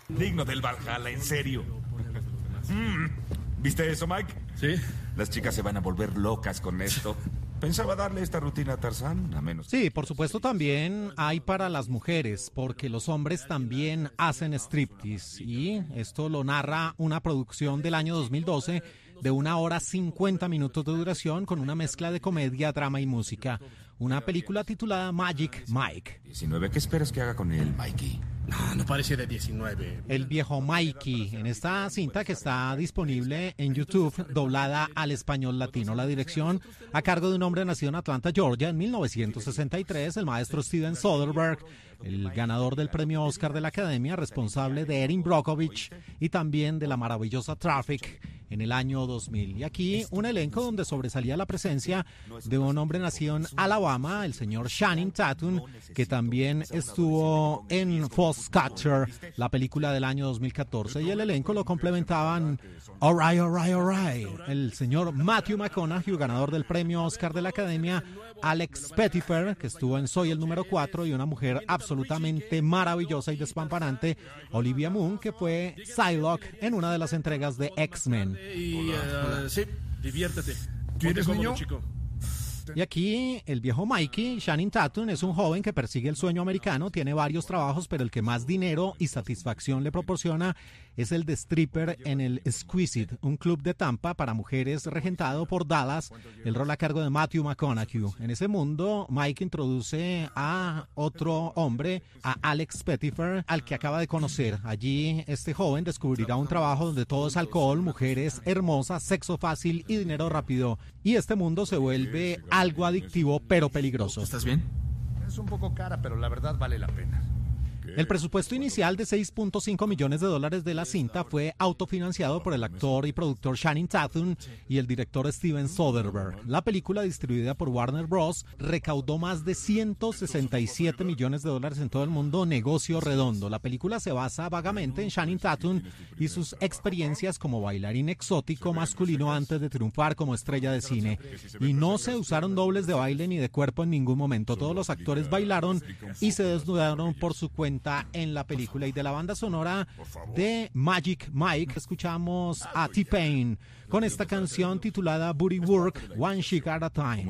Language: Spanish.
Digno del Valhalla, en serio. ¿Viste eso, Mike? Sí. Las chicas se van a volver locas con esto. Pensaba darle esta rutina a Tarzán, a menos... Sí, por supuesto también hay para las mujeres, porque los hombres también hacen striptease. Y esto lo narra una producción del año 2012 de 1 hora 50 minutos de duración con una mezcla de comedia, drama y música. Una película titulada Magic Mike. 19, ¿qué esperas que haga con él, Mikey? No parece de 19. El viejo Mikey, en esta cinta que está disponible en YouTube, doblada al español latino. La dirección a cargo de un hombre nacido en Atlanta, Georgia, en 1963, el maestro Steven Soderbergh, el ganador del premio Oscar de la Academia, responsable de Erin Brockovich y también de la maravillosa Traffic en el año 2000. Y aquí un elenco donde sobresalía la presencia de un hombre nacido en Alabama, el señor Channing Tatum, que también estuvo en Foxcatcher, la película del año 2014, y el elenco lo complementaban alright, el señor Matthew McConaughey, ganador del premio Oscar de la Academia, Alex Pettyfer, que estuvo en Soy el número 4, y una mujer absolutamente maravillosa y despampanante, Olivia Munn, que fue Psylocke en una de las entregas de X-Men. Sí, diviértete. ¿Quieres, Ponte niño? cómodo, chico. Y aquí el viejo Mikey, Channing Tatum, es un joven que persigue el sueño americano, tiene varios trabajos, pero el que más dinero y satisfacción le proporciona es el de stripper en el Exquisite, un club de Tampa para mujeres regentado por Dallas, el rol a cargo de Matthew McConaughey. En ese mundo, Mike introduce a otro hombre, a Alex Pettyfer, al que acaba de conocer. Allí este joven descubrirá un trabajo donde todo es alcohol, mujeres hermosas, sexo fácil y dinero rápido. Y este mundo se vuelve algo adictivo pero peligroso. ¿Estás bien? Es un poco cara, pero la verdad vale la pena. El presupuesto inicial de $6.5 millones de la cinta fue autofinanciado por el actor y productor Channing Tatum y el director Steven Soderbergh. La película, distribuida por Warner Bros., recaudó más de $167 millones en todo el mundo, negocio redondo. La película se basa vagamente en Channing Tatum y sus experiencias como bailarín exótico masculino antes de triunfar como estrella de cine. Y no se usaron dobles de baile ni de cuerpo en ningún momento. Todos los actores bailaron y se desnudaron por su cuenta en la película. Y de la banda sonora de Magic Mike escuchamos a T-Pain con esta canción titulada Booty Work, One Chick at a Time.